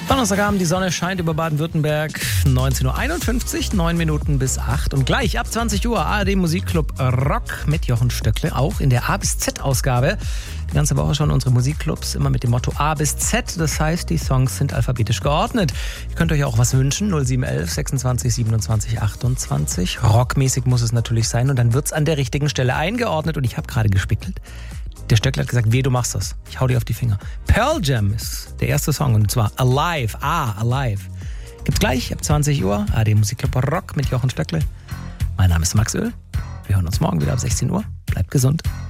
Donnerstagabend, die Sonne scheint über Baden-Württemberg. 19.51 Uhr, 9 Minuten bis 8. Und gleich ab 20 Uhr ARD Musikclub Rock mit Jochen Stöckle. Auch in der A bis Z-Ausgabe. Die ganze Woche schon unsere Musikclubs immer mit dem Motto A bis Z. Das heißt, die Songs sind alphabetisch geordnet. Ihr könnt euch auch was wünschen. 0711 26 27 28. Rockmäßig muss es natürlich sein. Und dann wird's an der richtigen Stelle eingeordnet. Und ich habe gerade gespickelt. Der Stöckler hat gesagt, du machst das. Ich hau dir auf die Finger. Pearl Jam ist der erste Song und zwar Alive. Alive. Gibt's gleich ab 20 Uhr. ARD Musikclub Rock mit Jochen Stöckle. Mein Name ist Max Öl. Wir hören uns morgen wieder ab 16 Uhr. Bleibt gesund.